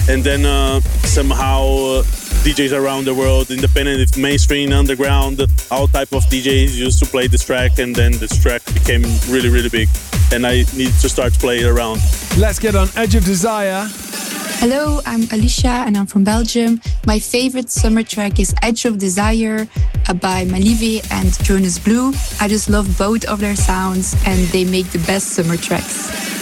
And then somehow DJs around the world, independent, mainstream, underground, all type of DJs used to play this track, and then this track became really, really big. And I needed to start playing around. Let's get on Edge of Desire. Hello, I'm Alicia and I'm from Belgium. My favorite summer track is Edge of Desire by Malive and Jonas Blue. I just love both of their sounds and they make the best summer tracks.